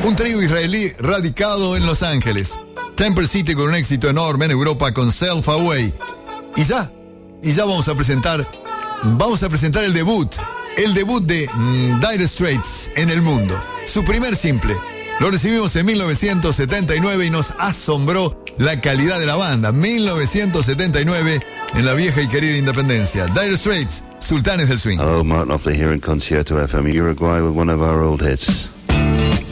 Un trío israelí radicado en Los Ángeles. Temple City con un éxito enorme en Europa con Self Away. Y ya vamos a presentar el debut de Dire Straits en el mundo. Su primer simple. Lo recibimos en 1979 y nos asombró la calidad de la banda. 1979 en la vieja y querida Independencia. Dire Straits, Sultanes del Swing. Hello, Martin Offley here in Concierto FM Uruguay with one of our old hits.